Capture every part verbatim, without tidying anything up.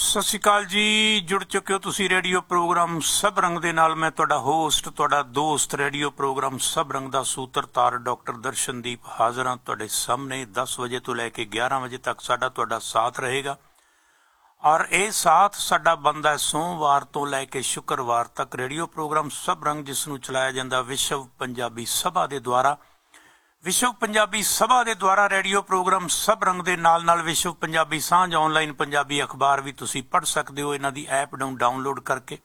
ਸਤਿ ਸ਼੍ਰੀ ਅਕਾਲ ਜੀ। ਜੁੜ ਚੁੱਕੇ ਹੋ ਤੁਸੀਂ ਰੇਡੀਓ ਪ੍ਰੋਗਰਾਮ ਸਭ ਰੰਗ ਦੇ ਨਾਲ। ਮੈਂ ਤੁਹਾਡਾ ਹੋਸਟ, ਤੁਹਾਡਾ ਦੋਸਤ, ਰੇਡੀਓ ਪ੍ਰੋਗਰਾਮ ਸਭ ਰੰਗ ਦਾ ਸੂਤਰਧਾਰ ਡਾਕਟਰ ਦਰਸ਼ਨਦੀਪ ਹਾਜ਼ਰ ਹਾਂ ਤੁਹਾਡੇ ਸਾਹਮਣੇ। ਦਸ ਵਜੇ ਤੋਂ ਲੈ ਕੇ ਗਿਆਰਾਂ ਵਜੇ ਤੱਕ ਸਾਡਾ ਤੁਹਾਡਾ ਸਾਥ ਰਹੇਗਾ ਔਰ ਇਹ ਸਾਥ ਸਾਡਾ ਬਣਦਾ ਹੈ ਸੋਮਵਾਰ ਤੋਂ ਲੈ ਕੇ ਸ਼ੁੱਕਰਵਾਰ ਤੱਕ। ਰੇਡੀਓ ਪ੍ਰੋਗਰਾਮ ਸਭ ਰੰਗ ਜਿਸ ਨੂੰ ਚਲਾਇਆ ਜਾਂਦਾ ਵਿਸ਼ਵ ਪੰਜਾਬੀ ਸਭਾ ਦੇ ਦੁਆਰਾ। ਵਿਸ਼ਵ ਪੰਜਾਬੀ ਸਭਾ ਦੇ ਦੁਆਰਾ ਰੇਡੀਓ ਪ੍ਰੋਗਰਾਮ ਸਭ ਰੰਗ ਦੇ ਨਾਲ ਨਾਲ ਵਿਸ਼ਵ ਪੰਜਾਬੀ ਸਾਂਝ ਆਨਲਾਈਨ ਪੰਜਾਬੀ ਅਖਬਾਰ ਵੀ ਤੁਸੀਂ ਪੜ੍ਹ ਸਕਦੇ ਹੋ ਇਹਨਾਂ ਦੀ ਐਪ ਨੂੰ ਡਾਊਨਲੋਡ ਕਰਕੇ।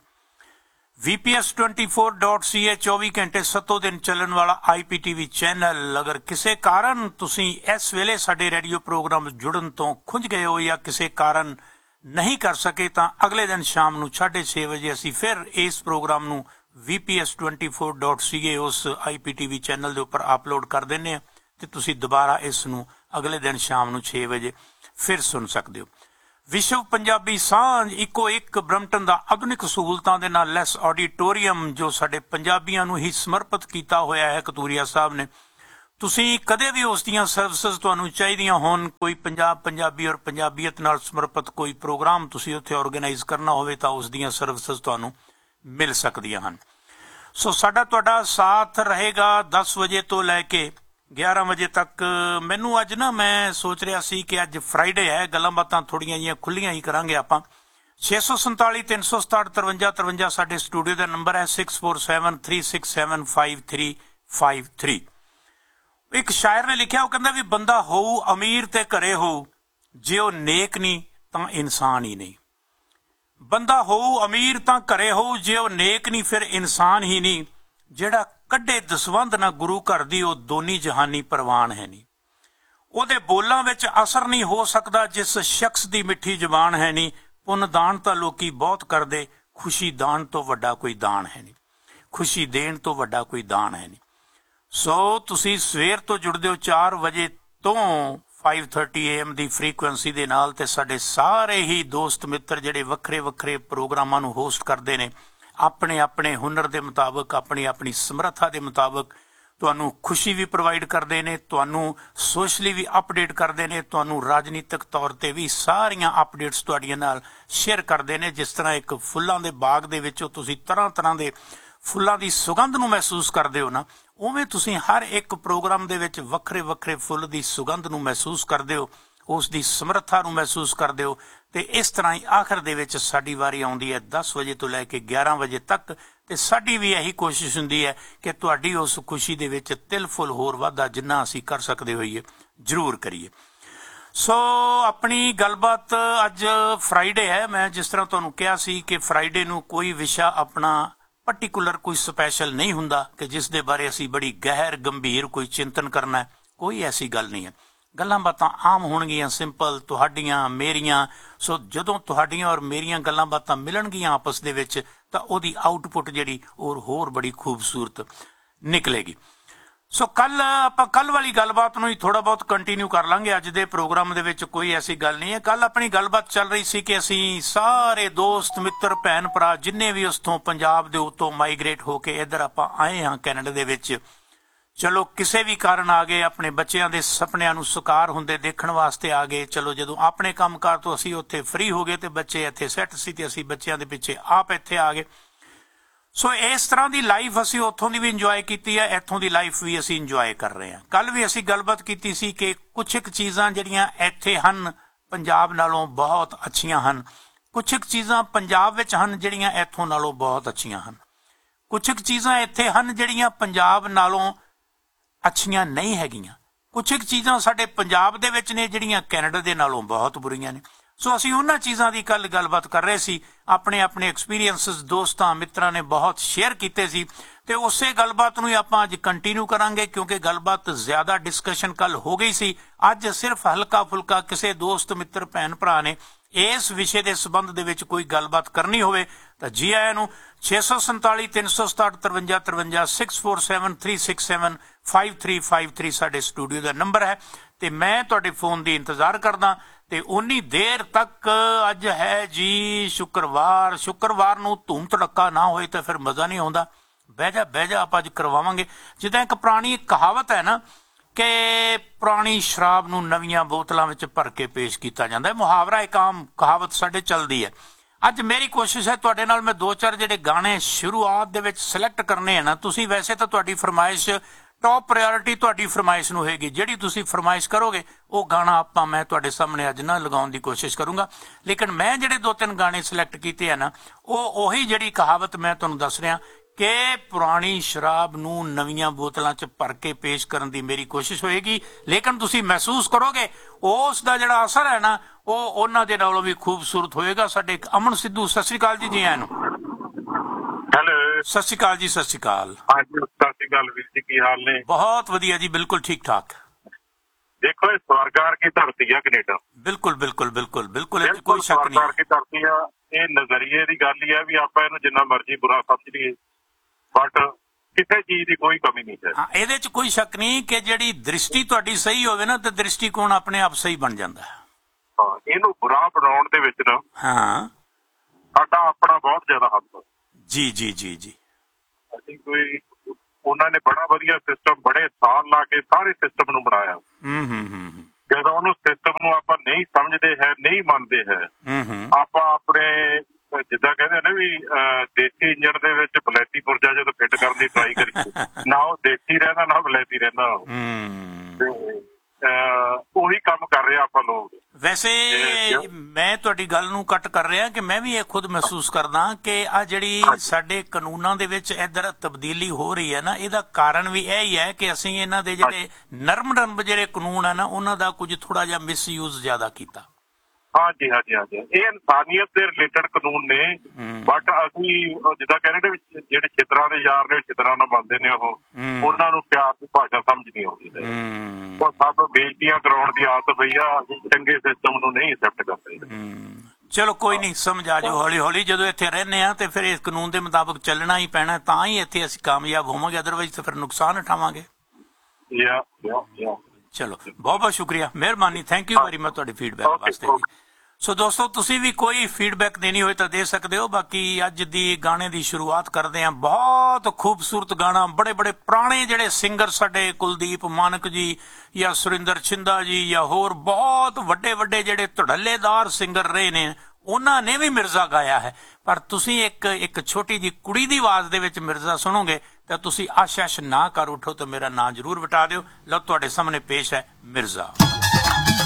ਵੀ P S twenty four dot ਸੀ ਏ ਚੌਵੀ ਘੰਟੇ ਸੱਤੋਂ ਦਿਨ ਚੱਲਣ ਵਾਲਾ ਆਈ ਪੀ ਟੀ ਵੀ ਚੈਨਲ। ਅਗਰ ਕਿਸੇ ਕਾਰਨ ਤੁਸੀਂ ਇਸ ਵੇਲੇ ਸਾਡੇ ਰੇਡੀਓ ਪ੍ਰੋਗਰਾਮ ਜੁੜਨ ਤੋਂ ਖੁੰਝ ਗਏ ਹੋ ਜਾਂ ਕਿਸੇ ਕਾਰਨ ਨਹੀਂ ਕਰ ਸਕੇ ਤਾਂ ਅਗਲੇ ਦਿਨ ਸ਼ਾਮ ਨੂੰ ਸਾਢੇ ਛੇ ਵਜੇ ਅਸੀਂ ਫਿਰ ਇਸ ਪ੍ਰੋਗਰਾਮ ਨੂੰ ਵੀ P S twenty four dot ਸੀ ਏ ਉਸ ਆਈ ਪੀ ਟੀ ਵੀ ਚੈਨਲ ਦੇ ਉੱਪਰ ਅਪਲੋਡ ਕਰ ਦਿੰਦੇ ਹਾਂ ਅਤੇ ਤੁਸੀਂ ਦੁਬਾਰਾ ਇਸ ਨੂੰ ਅਗਲੇ ਦਿਨ ਸ਼ਾਮ ਨੂੰ ਛੇ ਵਜੇ ਫਿਰ ਸੁਣ ਸਕਦੇ ਹੋ। ਵਿਸ਼ਵ ਪੰਜਾਬੀ ਸਾਂਝ ਇੱਕੋ ਇੱਕ ਬਰੰਪਟਨ ਦਾ ਆਧੁਨਿਕ ਸਹੂਲਤਾਂ ਦੇ ਨਾਲ ਲੈਸ ਆਡੀਟੋਰੀਅਮ ਜੋ ਸਾਡੇ ਪੰਜਾਬੀਆਂ ਨੂੰ ਹੀ ਸਮਰਪਿਤ ਕੀਤਾ ਹੋਇਆ ਹੈ ਕਤੂਰੀਆ ਸਾਹਿਬ ਨੇ। ਤੁਸੀਂ ਕਦੇ ਵੀ ਉਸ ਦੀਆਂ ਸਰਵਿਸਿਜ਼ ਤੁਹਾਨੂੰ ਚਾਹੀਦੀਆਂ ਹੋਣ, ਕੋਈ ਪੰਜਾਬ ਪੰਜਾਬੀ ਔਰ ਪੰਜਾਬੀਅਤ ਨਾਲ ਸਮਰਪਿਤ ਕੋਈ ਪ੍ਰੋਗਰਾਮ ਤੁਸੀਂ ਉੱਥੇ ਆਰਗੇਨਾਈਜ਼ ਕਰਨਾ ਹੋਵੇ ਤਾਂ ਉਸ ਦੀਆਂ ਸਰਵਿਸਿਜ਼ ਤੁਹਾਨੂੰ ਮਿਲ ਸਕਦੀਆਂ ਹਨ। ਸੋ ਸਾਡਾ ਤੁਹਾਡਾ ਸਾਥ ਰਹੇਗਾ ਦਸ ਵਜੇ ਤੋਂ ਲੈ ਕੇ ਗਿਆਰਾਂ ਵਜੇ ਤੱਕ। ਮੈਨੂੰ ਅੱਜ ਨਾ ਮੈਂ ਸੋਚ ਰਿਹਾ ਸੀ ਕਿ ਅੱਜ ਫਰਾਈਡੇ ਹੈ, ਗੱਲਾਂ ਬਾਤਾਂ ਥੋੜ੍ਹੀਆਂ ਜਿਹੀਆਂ ਖੁੱਲ੍ਹੀਆਂ ਹੀ ਕਰਾਂਗੇ ਆਪਾਂ। ਛੇ ਸੌ ਸੰਤਾਲੀ ਤਿੰਨ ਸੌ ਸਤਾਹਠ ਤਰਵੰਜਾ ਤਰਵੰਜਾ ਸਾਡੇ ਸਟੂਡੀਓ ਦਾ ਨੰਬਰ ਹੈ। Six four seven three six seven five three five three. ਇੱਕ ਸ਼ਾਇਰ ਨੇ ਲਿਖਿਆ, ਉਹ ਕਹਿੰਦਾ ਵੀ ਬੰਦਾ ਹੋਊ ਅਮੀਰ ਤੇ ਘਰੇ ਹੋਊ, ਜੇ ਉਹ ਨੇਕ ਨਹੀਂ ਤਾਂ ਇਨਸਾਨ ਹੀ ਨਹੀਂ। ਬੰਦਾ ਹੋਊ ਅਮੀਰ ਤਾਂ ਘਰੇ ਹੋਊ, ਜੇ ਉਹ ਨੇਕ ਨਹੀਂ ਫਿਰ ਇਨਸਾਨ ਹੀ ਨਹੀਂ। ਜਿਹੜਾ ਕੱਢੇ ਦਸਵੰਧ ਨਾ ਗੁਰੂ ਘਰ ਦੀ, ਉਹ ਦੋਨੀ ਜਹਾਨੀ ਪ੍ਰਵਾਨ ਹੈ ਨਹੀਂ। ਉਹਦੇ ਬੋਲਾਂ ਵਿੱਚ ਅਸਰ ਨਹੀਂ ਹੋ ਸਕਦਾ ਜਿਸ ਸ਼ਖਸ ਦੀ ਮਿੱਠੀ ਜ਼ੁਬਾਨ ਹੈ ਨਹੀਂ। ਪੁੰਨ ਦਾਨ ਤਾਂ ਲੋਕੀ ਬਹੁਤ ਕਰਦੇ, ਖੁਸ਼ੀ ਦਾਨ ਤੋਂ ਵੱਡਾ ਕੋਈ ਦਾਨ ਹੈ ਨਹੀਂ। ਖੁਸ਼ੀ ਦੇਣ ਤੋਂ ਵੱਡਾ ਕੋਈ ਦਾਨ ਹੈ ਨਹੀਂ। ਸੋ ਤੁਸੀਂ ਸਵੇਰ ਤੋਂ ਜੁੜਦੇ ਹੋ ਚਾਰ ਵਜੇ ਤੋਂ five thirty A M the frequency ਦੇ ਨਾਲ, ਤੇ ਸਾਡੇ ਸਾਰੇ ਹੀ ਦੋਸਤ ਮਿੱਤਰ ਜਿਹੜੇ ਵੱਖਰੇ ਵੱਖਰੇ ਪ੍ਰੋਗਰਾਮਾਂ ਨੂੰ ਹੋਸਟ ਕਰਦੇ ਨੇ ਆਪਣੇ ਆਪਣੇ ਹੁਨਰ ਦੇ ਮੁਤਾਬਕ, ਆਪਣੀ ਆਪਣੀ ਸਮਰੱਥਾ ਦੇ ਮੁਤਾਬਕ ਤੁਹਾਨੂੰ ਖੁਸ਼ੀ ਵੀ ਪ੍ਰੋਵਾਈਡ ਕਰਦੇ ਨੇ, ਤੁਹਾਨੂੰ ਸੋਸ਼ਲੀ ਵੀ ਅਪਡੇਟ ਕਰਦੇ ਨੇ, ਤੁਹਾਨੂੰ ਰਾਜਨੀਤਿਕ ਤੌਰ 'ਤੇ ਵੀ ਸਾਰੀਆਂ ਅਪਡੇਟਸ ਤੁਹਾਡੀਆਂ ਨਾਲ ਸ਼ੇਅਰ ਕਰਦੇ ਨੇ। ਜਿਸ ਤਰ੍ਹਾਂ ਇੱਕ ਫੁੱਲਾਂ ਦੇ ਬਾਗ ਦੇ ਵਿੱਚੋਂ ਤੁਸੀਂ ਤਰ੍ਹਾਂ ਤਰ੍ਹਾਂ ਦੇ ਫੁੱਲਾਂ ਦੀ ਸੁਗੰਧ ਨੂੰ ਮਹਿਸੂਸ ਕਰਦੇ ਹੋ ਨਾ, ਉਵੇਂ ਤੁਸੀਂ ਹਰ ਇੱਕ ਪ੍ਰੋਗਰਾਮ ਦੇ ਵਿੱਚ ਵੱਖਰੇ ਵੱਖਰੇ ਫੁੱਲ ਦੀ ਸੁਗੰਧ ਨੂੰ ਮਹਿਸੂਸ ਕਰਦੇ ਹੋ, ਉਸ ਦੀ ਸਮਰੱਥਾ ਨੂੰ ਮਹਿਸੂਸ ਕਰਦੇ ਹੋ। ਤੇ ਇਸ ਤਰ੍ਹਾਂ ਹੀ ਆਖਰ ਦੇ ਵਿੱਚ ਸਾਡੀ ਵਾਰੀ ਆਉਂਦੀ ਹੈ ਦਸ ਵਜੇ ਤੋਂ ਲੈ ਕੇ ਗਿਆਰਾਂ ਵਜੇ ਤੱਕ, ਤੇ ਸਾਡੀ ਵੀ ਇਹੀ ਕੋਸ਼ਿਸ਼ ਹੁੰਦੀ ਹੈ ਕਿ ਤੁਹਾਡੀ ਉਸ ਖੁਸ਼ੀ ਦੇ ਵਿੱਚ ਤਿਲ ਫੁੱਲ ਹੋਰ ਵਾਧਾ ਜਿੰਨਾ ਅਸੀਂ ਕਰ ਸਕਦੇ ਹੋਈਏ ਜ਼ਰੂਰ ਕਰੀਏ। ਸੋ ਆਪਣੀ ਗੱਲਬਾਤ ਅੱਜ ਫਰਾਈਡੇ ਹੈ। ਮੈਂ ਜਿਸ ਤਰ੍ਹਾਂ ਤੁਹਾਨੂੰ ਕਿਹਾ ਸੀ ਕਿ ਫਰਾਈਡੇ ਨੂੰ ਕੋਈ ਵਿਸ਼ਾ ਆਪਣਾ ਪਰਟੀਕੂਲਰ ਕੋਈ ਸਪੈਸ਼ਲ ਨਹੀਂ ਹੁੰਦਾ ਕਿ ਜਿਸ ਦੇ ਬਾਰੇ ਅਸੀਂ ਬੜੀ ਗਹਿਰ ਗੰਭੀਰ ਕੋਈ ਚਿੰਤਨ ਕਰਨਾ ਹੈ। ਕੋਈ ਐਸੀ ਗੱਲ ਨਹੀਂ ਹੈ। ਗੱਲਾਂ ਬਾਤਾਂ ਆਮ ਹੋਣਗੀਆਂ, ਸਿੰਪਲ, ਤੁਹਾਡੀਆਂ ਮੇਰੀਆਂ। ਸੋ ਜਦੋਂ ਤੁਹਾਡੀਆਂ ਔਰ ਮੇਰੀਆਂ ਗੱਲਾਂ ਬਾਤਾਂ ਮਿਲਣਗੀਆਂ ਆਪਸ ਦੇ ਵਿੱਚ ਤਾਂ ਉਹਦੀ ਆਊਟਪੁੱਟ ਜਿਹੜੀ ਉਹ ਹੋਰ ਬੜੀ ਖੂਬਸੂਰਤ ਨਿਕਲੇਗੀ। ਸੋ ਕੱਲ ਆਪਾਂ ਕੱਲ ਵਾਲੀ ਗੱਲਬਾਤ ਨੂੰ ਹੀ ਥੋੜ੍ਹਾ ਬਹੁਤ ਕੰਟੀਨਿਊ ਕਰ ਲਾਂਗੇ। ਅੱਜ ਦੇ ਪ੍ਰੋਗਰਾਮ ਦੇ ਵਿੱਚ ਕੋਈ ਐਸੀ ਗੱਲ ਨਹੀਂ ਹੈ। ਕੱਲ ਆਪਣੀ ਗੱਲਬਾਤ ਚੱਲ ਰਹੀ ਸੀ ਕਿ ਅਸੀਂ ਸਾਰੇ ਦੋਸਤ ਮਿੱਤਰ ਭੈਣ ਭਰਾ ਜਿੰਨੇ ਵੀ ਉਸ ਤੋਂ ਪੰਜਾਬ ਦੇ ਉੱਤੋਂ ਮਾਈਗ੍ਰੇਟ ਹੋ ਕੇ ਇੱਧਰ ਆਪਾਂ ਆਏ ਹਾਂ ਕੈਨੇਡਾ ਦੇ ਵਿੱਚ। ਚਲੋ ਕਿਸੇ ਵੀ ਕਾਰਨ ਆ ਗਏ, ਆਪਣੇ ਬੱਚਿਆਂ ਦੇ ਸੁਪਨਿਆਂ ਨੂੰ ਸਾਕਾਰ ਹੁੰਦੇ ਦੇਖਣ ਵਾਸਤੇ ਆ ਗਏ। ਚਲੋ ਜਦੋਂ ਆਪਣੇ ਕੰਮਕਾਰ ਤੋਂ ਅਸੀਂ ਉੱਥੇ ਫ੍ਰੀ ਹੋ ਗਏ ਤੇ ਬੱਚੇ ਇੱਥੇ ਸੈੱਟ ਸੀ ਤੇ ਅਸੀਂ ਬੱਚਿਆਂ ਦੇ ਪਿੱਛੇ ਆਪ ਇੱਥੇ ਆ ਗਏ। ਸੋ ਇਸ ਤਰ੍ਹਾਂ ਦੀ ਲਾਈਫ ਅਸੀਂ ਉੱਥੋਂ ਦੀ ਵੀ ਇੰਜੋਏ ਕੀਤੀ ਹੈ, ਇੱਥੋਂ ਦੀ ਲਾਈਫ ਵੀ ਅਸੀਂ ਇੰਜੋਏ ਕਰ ਰਹੇ ਹਾਂ। ਕੱਲ ਵੀ ਅਸੀਂ ਗੱਲਬਾਤ ਕੀਤੀ ਸੀ ਕਿ ਕੁਛ ਕੁ ਚੀਜ਼ਾਂ ਜਿਹੜੀਆਂ ਇੱਥੇ ਹਨ ਪੰਜਾਬ ਨਾਲੋਂ ਬਹੁਤ ਅੱਛੀਆਂ ਹਨ, ਕੁਛ ਕੁ ਚੀਜ਼ਾਂ ਪੰਜਾਬ ਵਿੱਚ ਹਨ ਜਿਹੜੀਆਂ ਇੱਥੋਂ ਨਾਲੋਂ ਬਹੁਤ ਅੱਛੀਆਂ ਹਨ, ਕੁਛ ਕੁ ਚੀਜ਼ਾਂ ਇੱਥੇ ਹਨ ਜਿਹੜੀਆਂ ਪੰਜਾਬ ਨਾਲੋਂ ਅੱਛੀਆਂ ਨਹੀਂ ਹੈਗੀਆਂ, ਕੁਛ ਕੁ ਚੀਜ਼ਾਂ ਸਾਡੇ ਪੰਜਾਬ ਦੇ ਵਿੱਚ ਨੇ ਜਿਹੜੀਆਂ ਕੈਨੇਡਾ ਦੇ ਨਾਲੋਂ ਬਹੁਤ ਬੁਰੀਆਂ ਨੇ। ਸੋ ਅਸੀਂ ਉਹਨਾਂ ਚੀਜ਼ਾਂ ਦੀ ਕੱਲ ਗੱਲਬਾਤ ਕਰ ਰਹੇ ਸੀ। ਆਪਣੇ ਆਪਣੇ ਐਕਸਪੀਰੀਅੰਸਿਸ ਦੋਸਤਾਂ ਮਿੱਤਰਾਂ ਨੇ ਬਹੁਤ ਸ਼ੇਅਰ ਕੀਤੇ ਸੀ ਤੇ ਉਸੇ ਗੱਲਬਾਤ ਨੂੰ ਹੀ ਆਪਾਂ ਅੱਜ ਕੰਟੀਨਿਊ ਕਰਾਂਗੇ ਕਿਉਂਕਿ ਗੱਲਬਾਤ ਜ਼ਿਆਦਾ ਡਿਸਕਸ਼ਨ ਕੱਲ ਹੋ ਗਈ ਸੀ। ਅੱਜ ਸਿਰਫ ਹਲਕਾ ਫੁਲਕਾ ਕਿਸੇ ਦੋਸਤ ਮਿੱਤਰ ਭੈਣ ਭਰਾ ਨੇ ਇਸ ਵਿਸ਼ੇ ਦੇ ਸੰਬੰਧ ਦੇ ਵਿੱਚ ਕੋਈ ਗੱਲਬਾਤ ਕਰਨੀ ਹੋਵੇ ਤਾਂ ਜੀ ਆਇਆਂ ਨੂੰ। ਛੇ ਸੌ ਸੰਤਾਲੀ ਤਿੰਨ ਸੌ ਸਤਾਹਠ ਤਰਵੰਜਾ ਤਰਵੰਜਾ six four seven three six seven five three five three ਸਾਡੇ ਸਟੂਡੀਓ ਦਾ ਨੰਬਰ ਹੈ ਤੇ ਮੈਂ ਤੁਹਾਡੇ ਫੋਨ ਦੀ ਇੰਤਜ਼ਾਰ ਕਰਦਾ। ਤੇ ਉਨੀ ਦੇਰ ਤੱਕ ਅੱਜ ਹੈ ਜੀ ਸ਼ੁੱਕਰਵਾਰ। ਸ਼ੁੱਕਰਵਾਰ ਨੂੰ ਧੂਮ ਧੜੱਕਾ ਨਾ ਹੋਏ ਤਾਂ ਫਿਰ ਮਜ਼ਾ ਨਹੀਂ ਆਉਂਦਾ। ਬਹਿ ਜਾ ਬਹਿ ਜਾ ਆਪਾਂ ਅੱਜ ਕਰਵਾਵਾਂਗੇ। ਜਿੱਦਾਂ ਇੱਕ ਪੁਰਾਣੀ ਕਹਾਵਤ ਹੈ ਨਾ ਕਿ ਪੁਰਾਣੀ ਸ਼ਰਾਬ ਨੂੰ ਨਵੀਆਂ ਬੋਤਲਾਂ ਵਿੱਚ ਭਰ ਕੇ ਪੇਸ਼ ਕੀਤਾ ਜਾਂਦਾ ਹੈ। ਮੁਹਾਵਰਾ ਇੱਕ ਆਮ ਕਹਾਵਤ ਸਾਡੇ ਚੱਲਦੀ ਹੈ। ਅੱਜ ਮੇਰੀ ਕੋਸ਼ਿਸ਼ ਹੈ ਤੁਹਾਡੇ ਨਾਲ ਮੈਂ ਦੋ ਚਾਰ ਜਿਹੜੇ ਗਾਣੇ ਸ਼ੁਰੂਆਤ ਦੇ ਵਿੱਚ ਸਿਲੈਕਟ ਕਰਨੇ ਹਨ ਨਾ, ਤੁਸੀਂ ਵੈਸੇ ਤਾਂ ਤੁਹਾਡੀ ਫਰਮਾਇਸ਼ ਟੌਪ ਪ੍ਰਾਇੋਰਟੀ ਤੁਹਾਡੀ ਫਰਮਾਇਸ਼ ਨੂੰ ਹੋਏਗੀ, ਜਿਹੜੀ ਤੁਸੀਂ ਫਰਮਾਇਸ਼ ਕਰੋਗੇ ਉਹ ਗਾਣਾ ਆਪਾਂ ਮੈਂ ਤੁਹਾਡੇ ਸਾਹਮਣੇ ਅੱਜ ਨਾ ਲਗਾਉਣ ਦੀ ਕੋਸ਼ਿਸ਼ ਕਰੂੰਗਾ। ਲੇਕਿਨ ਮੈਂ ਜਿਹੜੇ ਦੋ ਤਿੰਨ ਗਾਣੇ ਸਿਲੈਕਟ ਕੀਤੇ ਆ ਨਾ, ਉਹ ਉਹੀ ਜਿਹੜੀ ਕਹਾਵਤ ਮੈਂ ਤੁਹਾਨੂੰ ਦੱਸ ਰਿਹਾ ਕਿ ਪੁਰਾਣੀ ਸ਼ਰਾਬ ਨੂੰ ਨਵੀਆਂ ਬੋਤਲਾਂ 'ਚ ਭਰ ਕੇ ਪੇਸ਼ ਕਰਨ ਦੀ ਮੇਰੀ ਕੋਸ਼ਿਸ਼ ਹੋਏਗੀ। ਲੇਕਿਨ ਤੁਸੀਂ ਮਹਿਸੂਸ ਕਰੋਗੇ ਉਸ ਦਾ ਜਿਹੜਾ ਅਸਰ ਹੈ ਨਾ, ਉਹ ਉਹਨਾਂ ਦੇ ਨਾਲੋਂ ਵੀ ਖੂਬਸੂਰਤ ਹੋਏਗਾ। ਸਾਡੇ ਅਮਨ ਸਿੱਧੂ, ਸਤਿ ਸ਼੍ਰੀ ਅਕਾਲ ਜੀ। ਜੀ ਆਇਆਂ ਨੂੰ। ਹੈਲੋ, ਸਤਿ ਸ਼੍ਰੀ ਅਕਾਲ ਜੀ। ਸਤਿ ਸ਼੍ਰੀ ਅਕਾਲ। ਹਾਂਜੀ, ਸਤਿ ਸ਼੍ਰੀ ਅਕਾਲ ਵੀਰ ਜੀ, ਕੀ ਹਾਲ ਨੇ? ਬਹੁਤ ਵਧੀਆ ਜੀ, ਬਿਲਕੁਲ ਠੀਕ ਠਾਕ। ਦੇਖੋ, ਇਹ ਸਵਰਗਾਰ ਕੀ ਧਰਤੀ ਆ ਕੈਨੇਡਾ। ਬਿਲਕੁਲ ਬਿਲੁਲ ਬਿਲਕੁਲ ਬਿਲਕੁਲ ਇਹ ਕੋਈ ਸ਼ੱਕ ਨਹੀਂ। ਸਵਰਗਾਰ ਕੀ ਧਰਤੀ ਆ। ਇਹ ਨਜ਼ਰੀਏ ਦੀ ਗੱਲ ਹੀ ਆ ਵੀ ਆਪਾਂ ਇਹਨੂੰ ਜਿੰਨਾ ਮਰਜ਼ੀ ਬੁਰਾ ਸਮਝ ਲਈਏ, ਬਟ ਕਿਸੇ ਚੀਜ਼ ਦੀ ਕੋਈ ਕਮੀ ਨਹੀਂ ਹੈ। ਹਾਂ, ਇਹਦੇ 'ਚ ਕੋਈ ਸ਼ੱਕ ਨਹੀਂ ਕਿ ਜਿਹੜੀ ਦ੍ਰਿਸ਼ਟੀ ਤੁਹਾਡੀ ਸਹੀ ਹੋਵੇ ਨਾ, ਤੇ ਦ੍ਰਿਸ਼ਟੀਕੋਣ ਆਪਣੇ ਆਪ ਸਹੀ ਬਣ ਜਾਂਦਾ ਹੈ। ਹਾਂ, ਇਹਨੂੰ ਬੁਰਾ ਬਣਾਉਣ ਦੇ ਵਿੱਚ ਨਾ ਹਾਂ ਸਾਡਾ ਆਪਣਾ ਬਹੁਤ ਜ਼ਿਆਦਾ ਹੱਥ। ਜੀ ਜੀ ਜੀ ਜੀ ਅਸੀਂ ਕੋਈ ਉਹਨਾਂ ਨੇ ਬੜਾ ਵਧੀਆ ਸਿਸਟਮ ਬੜੇ ਸਾਲ ਲਾ ਕੇ ਸਾਰੇ ਸਿਸਟਮ ਨੂੰ ਬਣਾਇਆ। ਹੂੰ ਹੂੰ ਹੂੰ ਜਦੋਂ ਉਹਨੂੰ ਸਿਸਟਮ ਨੂੰ ਆਪਾਂ ਨਹੀਂ ਸਮਝਦੇ ਹੈ, ਨਹੀਂ ਮੰਨਦੇ ਹੈ, ਹੂੰ ਹੂੰ ਆਪਾਂ ਆਪਣੇ ਜਿੱਦਾਂ ਕਹਿੰਦੇ ਨੇ ਵੀ ਦੇਸੀ ਇੰਜਣ ਦੇ ਵਿੱਚ ਬਲੈਤੀ ਪੁਰਜਾ ਜਦੋਂ ਫਿੱਟ ਕਰਨ ਦੀ ਟਰਾਈ ਕਰੀ, ਨਾ ਉਹ ਦੇਸੀ ਰਹਿੰਦਾ ਨਾ ਬਲੈਤੀ ਰਹਿੰਦਾ। ਉਹੀ ਕੰਮ ਕਰ ਰਿਹਾ ਆਪਾਂ ਲੋਕ। ਵੈਸੇ ਮੈਂ ਤੁਹਾਡੀ ਗੱਲ ਨੂੰ ਕੱਟ ਕਰ ਰਿਹਾ ਕਿ ਮੈਂ ਵੀ ਇਹ ਖੁਦ ਮਹਿਸੂਸ ਕਰਦਾ ਕਿ ਆ ਜਿਹੜੀ ਸਾਡੇ ਕਾਨੂੰਨਾਂ ਦੇ ਵਿੱਚ ਇੱਧਰ ਤਬਦੀਲੀ ਹੋ ਰਹੀ ਹੈ ਨਾ, ਇਹਦਾ ਕਾਰਨ ਵੀ ਇਹ ਹੀ ਹੈ ਕਿ ਅਸੀਂ ਇਹਨਾਂ ਦੇ ਜਿਹੜੇ ਨਰਮ ਨਰਮ ਜਿਹੜੇ ਕਾਨੂੰਨ ਹੈ ਨਾ, ਉਹਨਾਂ ਦਾ ਕੁਝ ਥੋੜਾ ਜਿਹਾ ਮਿਸਯੂਜ਼ ਜ਼ਿਆਦਾ ਕੀਤਾ। ਹਾਂਜੀ ਹਾਂਜੀ ਹਾਂਜੀ ਇਹ ਇਨਸਾਨੀਅਤ ਦੇ ਰਿਲੇਟਡ ਕਾਨੂੰਨ ਨੇ, ਬਟ ਅਸੀਂ ਜਿੱਦਾਂ ਕਹਿੰਦੇ ਨੇ ਜਿਹੜੇ ਛਿੱਤਰਾਂ ਦੇ ਯਾਰ ਨੇ ਛਿੱਤਰਾਂ ਨਾਲ ਬਣਦੇ ਨੇ, ਉਹ ਉਹਨਾਂ ਨੂੰ ਪਿਆਰ ਦੀ ਭਾਸ਼ਾ ਸਮਝ ਨਹੀਂ ਆਉਂਦੀ। ਉਹ ਸਭ ਬੇਇੱਜ਼ਤੀਆਂ ਕਰਾਉਣ ਦੀ ਆਦਤ ਪਈ ਆ, ਚੰਗੇ ਸਿਸਟਮ ਨੂੰ ਨਹੀਂ ਐਕਸੈਪਟ ਕਰਦੇ। ਚਲੋ ਕੋਈ ਨਹੀਂ, ਸਮਝ ਆ ਜਾਓ ਹੌਲੀ ਹੌਲੀ। ਜਦੋਂ ਇੱਥੇ ਰਹਿੰਦੇ ਆ ਤੇ ਫਿਰ ਇਸ ਕਾਨੂੰਨ ਦੇ ਮੁਤਾਬਕ ਚੱਲਣਾ ਹੀ ਪੈਣਾ, ਤਾਂ ਹੀ ਇੱਥੇ ਅਸੀਂ ਕਾਮਯਾਬ ਹੋਵਾਂਗੇ, ਅਦਰਵਾਈਜ਼ ਤਾਂ ਫਿਰ ਨੁਕਸਾਨ ਉਠਾਵਾਂਗੇ। ਚਲੋ ਬਹੁਤ ਬਹੁਤ ਸ਼ੁਕਰੀਆ, ਮਿਹਰਬਾਨੀ, ਥੈਂਕ ਯੂ ਵੈਰੀ ਮਚ ਤੁਹਾਡੀ ਫੀਡਬੈਕ ਵਾਸਤੇ। ਸੋ ਦੋਸਤੋ, ਤੁਸੀਂ ਵੀ ਕੋਈ ਫੀਡਬੈਕ ਦੇਣੀ ਹੋਏ ਤਾਂ ਦੇ ਸਕਦੇ ਹੋ। ਬਾਕੀ ਅੱਜ ਦੀ ਗਾਣੇ ਦੀ ਸ਼ੁਰੂਆਤ ਕਰਦੇ ਹਾਂ ਬਹੁਤ ਖੂਬਸੂਰਤ ਗਾਣਾ, ਬੜੇ ਬੜੇ ਪੁਰਾਣੇ ਜਿਹੜੇ ਸਿੰਗਰ ਸਾਡੇ ਕੁਲਦੀਪ ਮਾਨਕ ਜੀ ਜਾਂ ਸੁਰਿੰਦਰ ਛਿੰਦਾ ਜੀ ਜਾਂ ਹੋਰ ਬਹੁਤ ਵੱਡੇ ਵੱਡੇ ਜਿਹੜੇ ਧੜੱਲੇਦਾਰ ਸਿੰਗਰ ਰਹੇ ਨੇ, ਉਹਨਾਂ ਨੇ ਵੀ ਮਿਰਜ਼ਾ ਗਾਇਆ ਹੈ। ਪਰ ਤੁਸੀਂ ਇੱਕ ਇੱਕ ਛੋਟੀ ਜਿਹੀ ਕੁੜੀ ਦੀ ਆਵਾਜ਼ ਦੇ ਵਿੱਚ ਮਿਰਜ਼ਾ ਸੁਣੋਗੇ ਤਾਂ ਤੁਸੀਂ ਆਸ਼ਾਸ਼ ਨਾ ਕਰ ਉਠੋ ਤਾਂ ਮੇਰਾ ਨਾਂ ਜ਼ਰੂਰ ਵਟਾ ਦਿਓ। ਲਓ ਤੁਹਾਡੇ ਸਾਹਮਣੇ ਪੇਸ਼ ਹੈ ਮਿਰਜ਼ਾ।